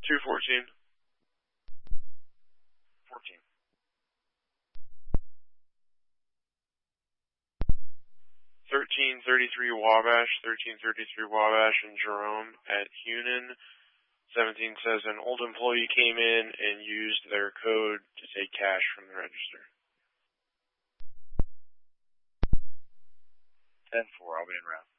214. 14. 1333 Wabash, 1333 Wabash and Jerome at Hunan. 17 says an old employee came in and used their code to take cash from the register. 10-4, I'll be en route.